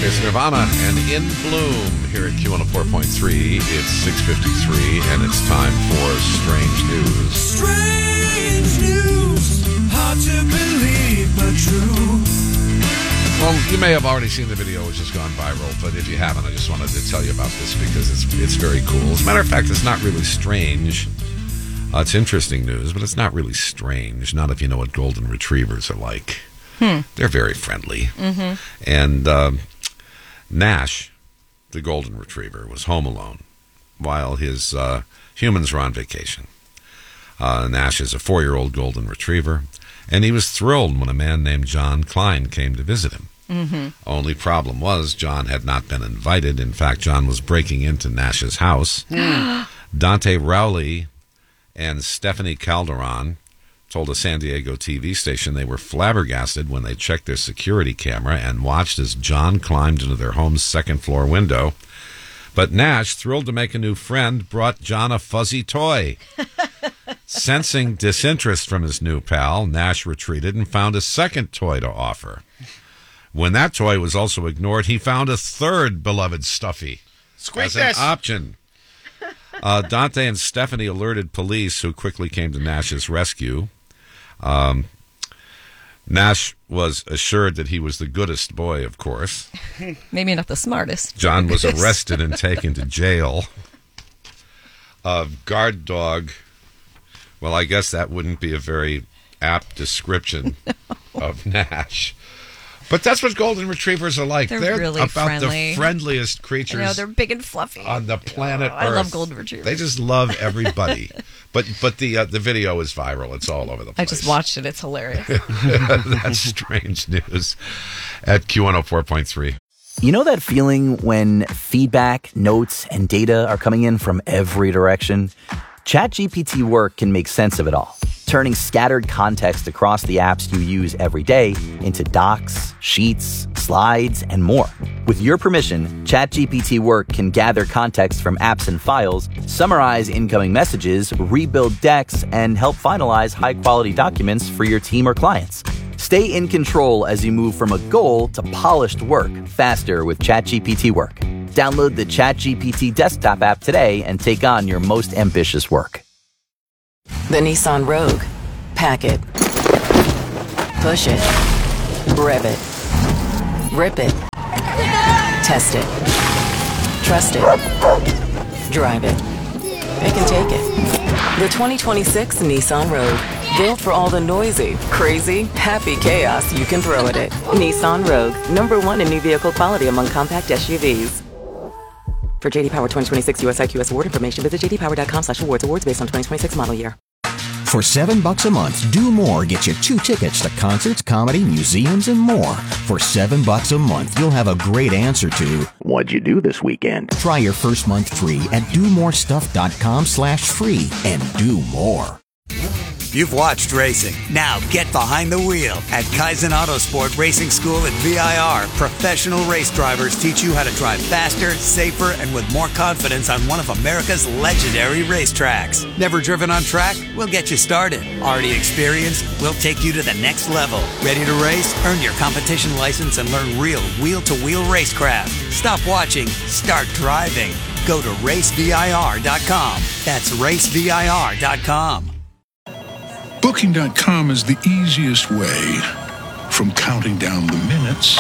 It's Nirvana and In Bloom here at Q104.3. It's 6:53 and it's time for Strange News. Strange news, hard to believe but true. Well, you may have already seen the video which has gone viral, but if you haven't, I just wanted to tell you about this because it's very cool. As a matter of fact, it's not really strange. It's interesting news, but it's not really strange. Not if you know what golden retrievers are like. They're very friendly. Mm-hmm. And Nash, the golden retriever, was home alone while his humans were on vacation. Nash is a 4-year-old golden retriever, and he was thrilled when a man named John Klein came to visit him. Mm-hmm. Only problem was John had not been invited. In fact, John was breaking into Nash's house. Dante Rowley and Stephanie Calderon told a San Diego TV station they were flabbergasted when they checked their security camera and watched as John climbed into their home's second-floor window. But Nash, thrilled to make a new friend, brought John a fuzzy toy. Sensing disinterest from his new pal, Nash retreated and found a second toy to offer. When that toy was also ignored, he found a third beloved stuffy as an option. Dante and Stephanie alerted police, who quickly came to Nash's rescue. Nash was assured that he was the goodest boy, of course. Maybe not the smartest. John was arrested and taken to jail. Guard dog, well, I guess that wouldn't be a very apt description of Nash. But that's what golden retrievers are like. They're really about friendly. The friendliest creatures. I know, they're big and fluffy on the planet Earth. I love golden retrievers. They just love everybody. but the video is viral. It's all over the place. I just watched it. It's hilarious. That's strange news at Q104.3. You know that feeling when feedback, notes, and data are coming in from every direction? ChatGPT Work can make sense of it all, turning scattered context across the apps you use every day into docs, sheets, slides, and more. With your permission, ChatGPT Work can gather context from apps and files, summarize incoming messages, rebuild decks, and help finalize high-quality documents for your team or clients. Stay in control as you move from a goal to polished work faster with ChatGPT Work. Download the ChatGPT desktop app today and take on your most ambitious work. The Nissan Rogue. Pack it. Push it. Rev it. Rip it. Test it. Trust it. Drive it. It can take it. The 2026 Nissan Rogue. Built for all the noisy, crazy, happy chaos you can throw at it. Nissan Rogue. #1 in new vehicle quality among compact SUVs. For JD Power 2026 US IQS award information, visit jdpower.com/awards. Awards based on 2026 model year. For $7 a month, Do More gets you 2 tickets to concerts, comedy, museums, and more. For $7 a month, you'll have a great answer to, what'd you do this weekend? Try your first month free at domorestuff.com/free and do more. You've watched racing. Now get behind the wheel. At Kaizen Autosport Racing School at VIR, professional race drivers teach you how to drive faster, safer, and with more confidence on one of America's legendary racetracks. Never driven on track? We'll get you started. Already experienced? We'll take you to the next level. Ready to race? Earn your competition license and learn real wheel-to-wheel racecraft. Stop watching. Start driving. Go to racevir.com. That's racevir.com. Booking.com is the easiest way from counting down the minutes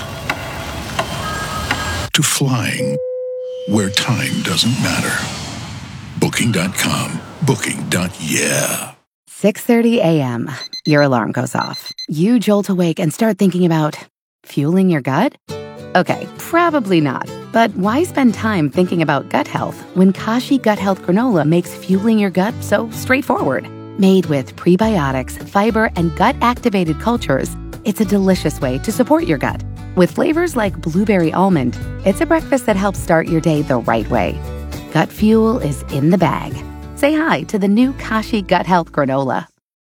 to flying where time doesn't matter. Booking.com. Booking.yeah. 6:30 a.m. Your alarm goes off. You jolt awake and start thinking about fueling your gut? Okay, probably not. But why spend time thinking about gut health when Kashi Gut Health Granola makes fueling your gut so straightforward? Made with prebiotics, fiber, and gut-activated cultures, it's a delicious way to support your gut. With flavors like blueberry almond, it's a breakfast that helps start your day the right way. Gut fuel is in the bag. Say hi to the new Kashi Gut Health Granola.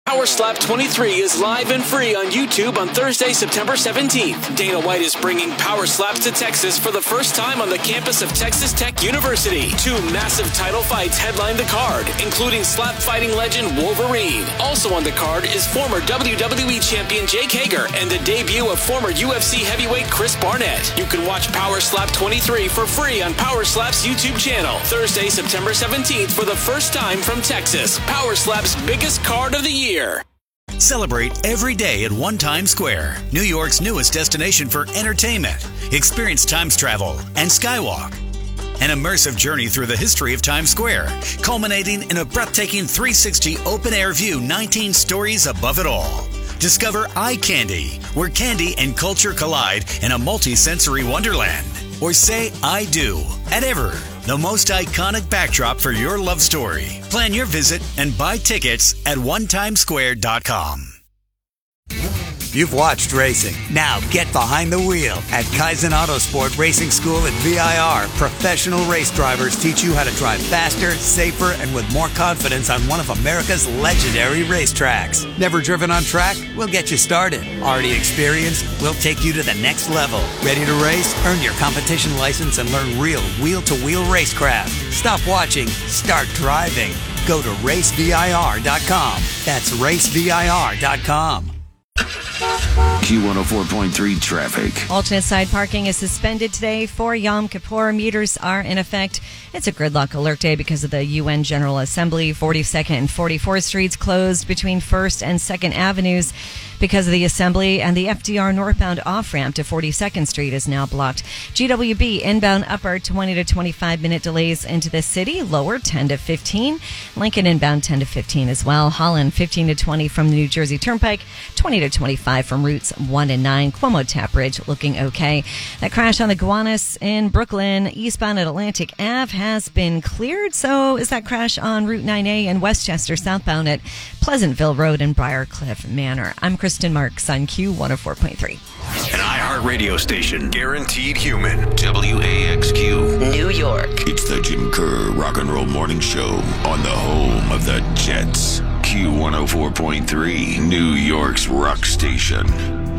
Power Slap 23 is live and free on YouTube on Thursday, September 17th. Dana White is bringing Power Slaps to Texas for the first time on the campus of Texas Tech University. 2 massive title fights headline the card, including slap fighting legend Wolverine. Also on the card is former WWE champion Jake Hager and the debut of former UFC heavyweight Chris Barnett. You can watch Power Slap 23 for free on Power Slap's YouTube channel. Thursday, September 17th for the first time from Texas. Power Slap's biggest card of the year. Celebrate every day at One Times Square, New York's newest destination for entertainment. Experience Times travel and Skywalk. An immersive journey through the history of Times Square, culminating in a breathtaking 360 open-air view 19 stories above it all. Discover Eye Candy, where candy and culture collide in a multi-sensory wonderland. Or say I do at Ever, the most iconic backdrop for your love story. Plan your visit and buy tickets at onetimesquare.com. You've watched racing. Now get behind the wheel at Kaizen Autosport Racing School at VIR. Professional race drivers teach you how to drive faster, safer, and with more confidence on one of America's legendary racetracks. Never driven on track? We'll get you started. Already experienced? We'll take you to the next level. Ready to race? Earn your competition license and learn real wheel-to-wheel racecraft. Stop watching. Start driving. Go to racevir.com. That's racevir.com. Q104.3 traffic. Alternate side parking is suspended today for Yom Kippur. Meters are in effect. It's a gridlock alert day because of the UN General Assembly. 42nd and 44th Streets closed between 1st and 2nd Avenues because of the Assembly, and the FDR northbound off-ramp to 42nd Street is now blocked. GWB inbound upper 20 to 25 minute delays into the city, lower 10 to 15. Lincoln inbound 10 to 15 as well. Holland 15 to 20 from the New Jersey Turnpike, 20 to 25 from routes 1 and 9. Cuomo Tap Bridge looking okay. That crash on the Gowanus in Brooklyn, eastbound at Atlantic Ave, has been cleared. So is that crash on Route 9A in Westchester, southbound at Pleasantville Road and Briarcliff Manor. I'm Kristen Marks on Q104.3. An iHeartRadio station, guaranteed human. WAXQ, New York. It's the Jim Kerr Rock and Roll Morning Show on the home of the Jets. Q104.3, New York's rock station.